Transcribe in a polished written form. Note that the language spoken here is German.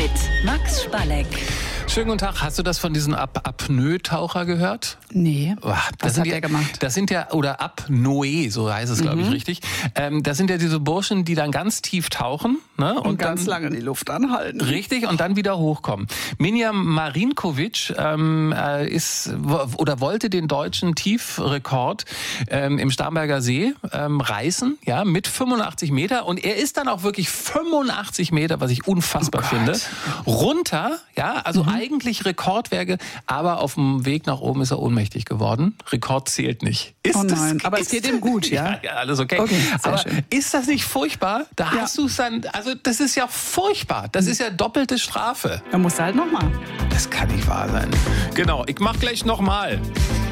mit Max Spalleck. Schönen guten Tag. Hast du das von diesen Apnoe-Taucher gehört? Nee. Was hat der gemacht? Das sind ja, oder Apnoe, so heißt es, glaube ich, richtig. Das sind ja diese Burschen, die dann ganz tief tauchen. Ne? Und ganz dann lange die Luft anhalten. Richtig, und dann wieder hochkommen. Mirjam Marinkovic wollte den deutschen Tiefrekord im Starnberger See reißen, ja, mit 85 Meter. Und er ist dann auch wirklich 85 Meter, was ich unfassbar finde, runter, ja, also eigentlich Rekordwerke, aber auf dem Weg nach oben ist er ohnmächtig geworden. Rekord zählt nicht. Aber es geht ihm gut, ja? Ja, alles okay. Aber schön. Ist das nicht furchtbar? Da hast du es dann, also das ist ja furchtbar. Das ist ja doppelte Strafe. Da musst du halt nochmal. Das kann nicht wahr sein. Genau, ich mach gleich nochmal.